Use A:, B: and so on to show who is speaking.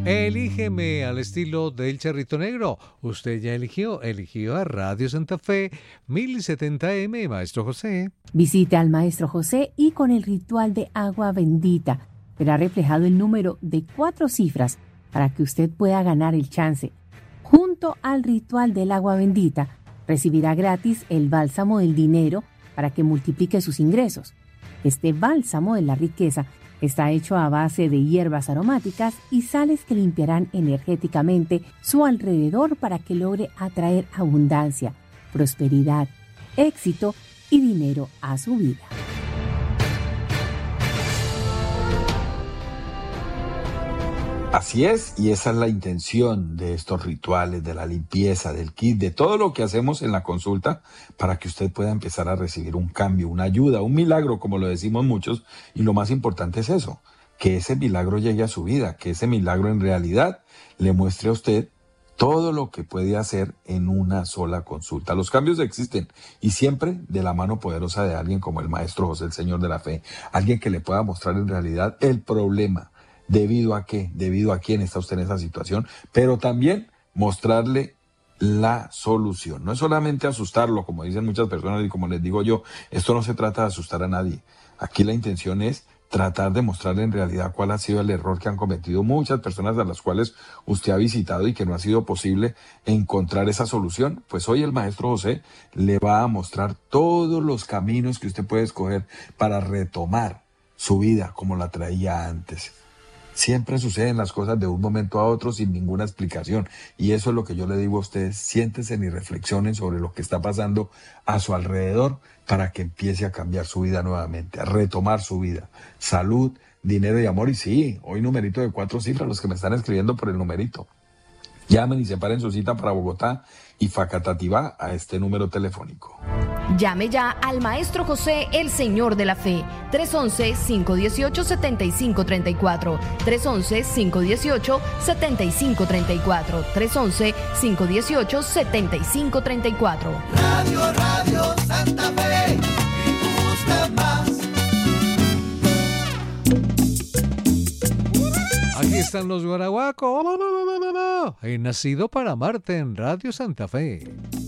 A: Elígeme al estilo del Charrito Negro. Usted ya eligió a Radio Santa Fe 1070M, Maestro José.
B: Visite al Maestro José y con el ritual de agua bendita verá reflejado el número de 4 cifras para que usted pueda ganar el chance. Junto al ritual del agua bendita, recibirá gratis el bálsamo del dinero para que multiplique sus ingresos. Este bálsamo de la riqueza está hecho a base de hierbas aromáticas y sales que limpiarán energéticamente su alrededor para que logre atraer abundancia, prosperidad, éxito y dinero a su vida.
C: Así es, y esa es la intención de estos rituales, de la limpieza, del kit, de todo lo que hacemos en la consulta para que usted pueda empezar a recibir un cambio, una ayuda, un milagro, como lo decimos muchos, y lo más importante es eso, que ese milagro llegue a su vida, que ese milagro en realidad le muestre a usted todo lo que puede hacer en una sola consulta. Los cambios existen y siempre de la mano poderosa de alguien como el Maestro José, el Señor de la Fe, alguien que le pueda mostrar en realidad el problema. ¿Debido a qué? ¿Debido a quién está usted en esa situación? Pero también mostrarle la solución. No es solamente asustarlo, como dicen muchas personas y como les digo yo, esto no se trata de asustar a nadie. Aquí la intención es tratar de mostrarle en realidad cuál ha sido el error que han cometido muchas personas a las cuales usted ha visitado y que no ha sido posible encontrar esa solución. Pues hoy el Maestro José le va a mostrar todos los caminos que usted puede escoger para retomar su vida como la traía antes. Siempre suceden las cosas de un momento a otro sin ninguna explicación. Y eso es lo que yo le digo a ustedes. Siéntense y reflexionen sobre lo que está pasando a su alrededor para que empiece a cambiar su vida nuevamente, a retomar su vida. Salud, dinero y amor. Y sí, hoy numerito de 4 cifras, los que me están escribiendo por el numerito. Llamen y separen su cita para Bogotá y Facatativá a este número telefónico.
D: Llame ya al Maestro José, el Señor de la Fe, 311-518-7534, 311-518-7534, 311-518-7534.
E: Radio Santa Fe, y busca más.
A: Aquí están los guaraguacos. He nacido para amarte en Radio Santa Fe.